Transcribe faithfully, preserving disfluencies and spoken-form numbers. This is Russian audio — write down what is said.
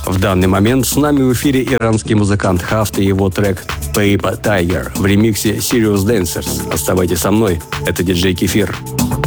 В данный момент с нами в эфире иранский музыкант Хафт и его трек Paper Tiger в ремиксе Serious Dancers. Оставайтесь со мной, это диджей Кефир.